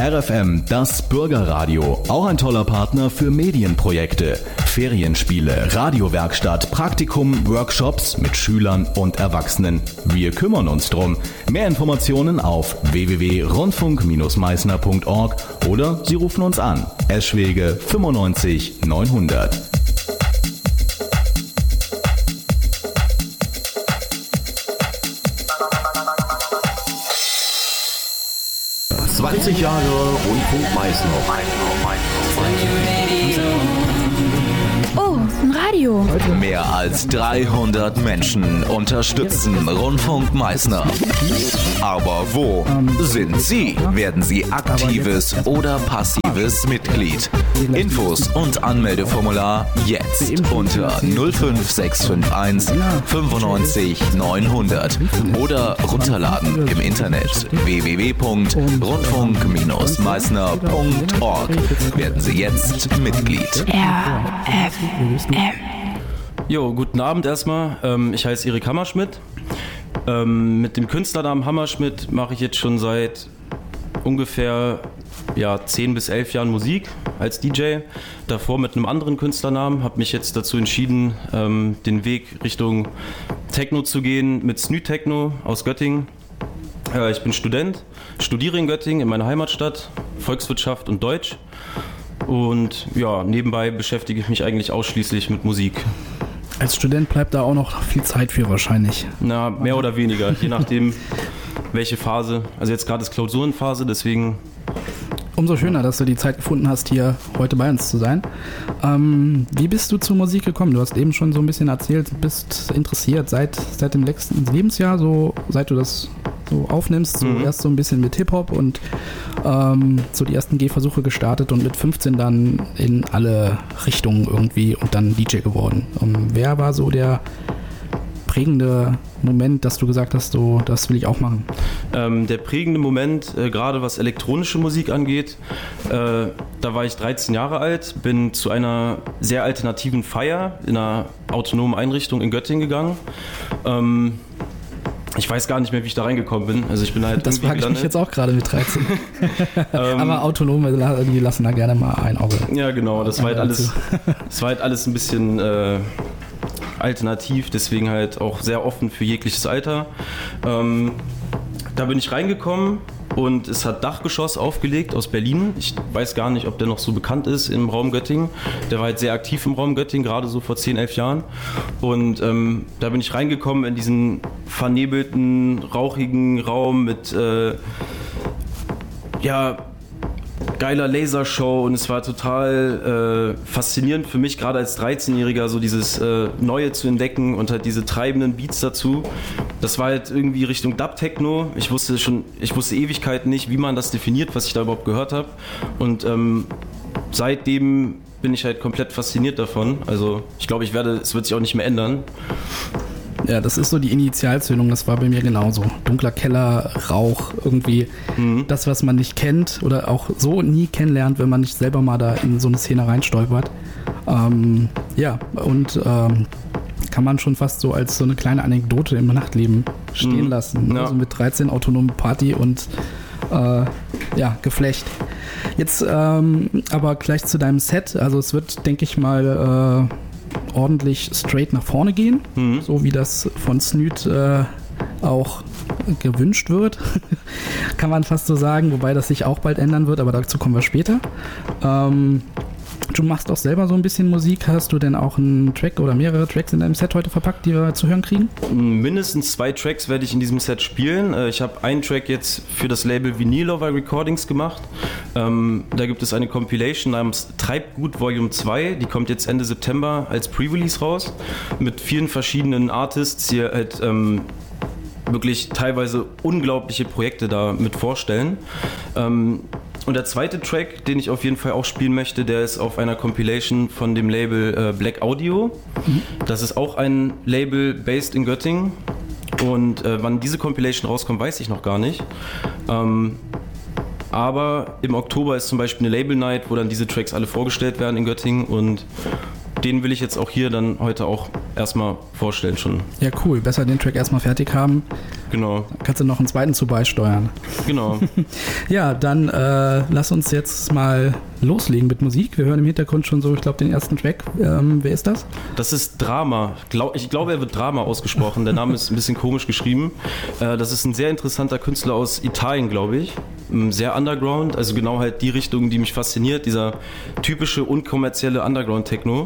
RFM, das Bürgerradio, auch ein toller Partner für Medienprojekte, Ferienspiele, Radiowerkstatt, Praktikum, Workshops mit Schülern und Erwachsenen. Wir kümmern uns drum. Mehr Informationen auf www.rundfunk-meißner.org oder Sie rufen uns an. Eschwege 95 900. 20 Jahre Rundfunk Meißner. Oh, ein Radio. Mehr als 300 Menschen unterstützen Rundfunk Meißner. Aber wo sind Sie? Werden Sie aktives oder passives Mitglied? Infos und Anmeldeformular jetzt unter 05651 95 900 oder runterladen im Internet www.rundfunk-meißner.org. Werden Sie jetzt Mitglied. RFM. Jo, guten Abend erstmal. Ich heiße Erik Hammerschmidt. Mit dem Künstlernamen Hammerschmidt mache ich jetzt schon seit ungefähr 10 bis 11 Jahren Musik als DJ. Davor mit einem anderen Künstlernamen. Habe mich jetzt dazu entschieden, den Weg Richtung Techno zu gehen mit Snyd Techno aus Göttingen. Ich bin Student, studiere in Göttingen in meiner Heimatstadt, Volkswirtschaft und Deutsch. Und ja, nebenbei beschäftige ich mich eigentlich ausschließlich mit Musik. Als Student bleibt da auch noch viel Zeit für wahrscheinlich. Na, mehr oder weniger, je nachdem welche Phase. Also jetzt gerade ist Klausurenphase, deswegen... Umso schöner, dass du die Zeit gefunden hast, hier heute bei uns zu sein. Wie bist du zur Musik gekommen? Du hast eben schon so ein bisschen erzählt, bist interessiert seit dem letzten Lebensjahr, so seit du das so aufnimmst, so erst so ein bisschen mit Hip-Hop und so die ersten Gehversuche gestartet und mit 15 dann in alle Richtungen irgendwie und dann DJ geworden. Wer war so der prägende Moment, dass du gesagt hast, so, das will ich auch machen? Der prägende Moment, gerade was elektronische Musik angeht, da war ich 13 Jahre alt, bin zu einer sehr alternativen Feier in einer autonomen Einrichtung in Göttingen gegangen. Ich weiß gar nicht mehr, wie ich da reingekommen bin. Also ich bin halt das frage ich mich jetzt auch gerade mit 13. Aber Autonome, die lassen da gerne mal ein Auge. Ja, genau. Das war halt alles ein bisschen alternativ, deswegen halt auch sehr offen für jegliches Alter. Da bin ich reingekommen und es hat Dachgeschoss aufgelegt aus Berlin. Ich weiß gar nicht, ob der noch so bekannt ist im Raum Göttingen. Der war halt sehr aktiv im Raum Göttingen, gerade so vor 10, 11 Jahren. Und da bin ich reingekommen in diesen vernebelten, rauchigen Raum mit geiler Lasershow und es war total faszinierend für mich, gerade als 13-Jähriger, so dieses Neue zu entdecken und halt diese treibenden Beats dazu. Das war halt irgendwie Richtung Dub-Techno. Ich wusste Ewigkeiten nicht, wie man das definiert, was ich da überhaupt gehört habe. Und seitdem bin ich halt komplett fasziniert davon. Also ich glaube, es wird sich auch nicht mehr ändern. Ja, das ist so die Initialzündung, das war bei mir genauso. Dunkler Keller, Rauch, irgendwie das, was man nicht kennt oder auch so nie kennenlernt, wenn man nicht selber mal da in so eine Szene reinstolpert. Kann man schon fast so als so eine kleine Anekdote im Nachtleben stehen lassen. Ja. Also mit 13 autonome Party und Geflecht. Jetzt aber gleich zu deinem Set. Also es wird, denke ich mal, ordentlich straight nach vorne gehen, so wie das von Snyd auch gewünscht wird, kann man fast so sagen, wobei das sich auch bald ändern wird, aber dazu kommen wir später. Du machst auch selber so ein bisschen Musik. Hast du denn auch einen Track oder mehrere Tracks in deinem Set heute verpackt, die wir zu hören kriegen? Mindestens 2 Tracks werde ich in diesem Set spielen. Ich habe einen Track jetzt für das Label Vinyl Lover Recordings gemacht. Da gibt es eine Compilation namens Treibgut Volume 2. Die kommt jetzt Ende September als Pre-Release raus. Mit vielen verschiedenen Artists, die halt wirklich teilweise unglaubliche Projekte da mit vorstellen. Und der zweite Track, den ich auf jeden Fall auch spielen möchte, der ist auf einer Compilation von dem Label Black Audio. Das ist auch ein Label based in Göttingen. Und wann diese Compilation rauskommt, weiß ich noch gar nicht. Aber im Oktober ist zum Beispiel eine Label Night, wo dann diese Tracks alle vorgestellt werden in Göttingen. Und den will ich jetzt auch hier dann heute auch erstmal vorstellen schon. Ja, cool. Besser den Track erstmal fertig haben. Genau. Dann kannst du noch einen zweiten zu beisteuern. Genau. Ja, dann lass uns jetzt mal loslegen mit Musik. Wir hören im Hintergrund schon so, ich glaube, den ersten Track. Wer ist das? Das ist Drama. Ich glaube, er wird Drama ausgesprochen. Der Name ist ein bisschen komisch geschrieben. Das ist ein sehr interessanter Künstler aus Italien, glaube ich. Sehr underground, also genau halt die Richtung, die mich fasziniert. Dieser typische, unkommerzielle Underground-Techno.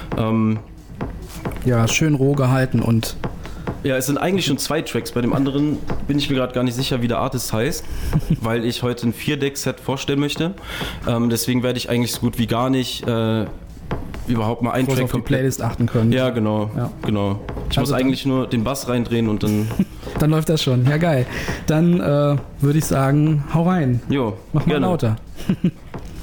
Ja, schön roh gehalten und... Ja, es sind eigentlich schon 2 Tracks. Bei dem anderen bin ich mir gerade gar nicht sicher, wie der Artist heißt, weil ich heute ein 4-Deck-Set vorstellen möchte. Deswegen werde ich eigentlich so gut wie gar nicht überhaupt mal einen Track auf die Playlist achten können. Ja, genau. Ja. Genau. Ich Also muss eigentlich nur den Bass reindrehen und dann... Dann läuft das schon. Ja, geil. Dann würde ich sagen, hau rein. Jo, Mach mal gerne. lauter.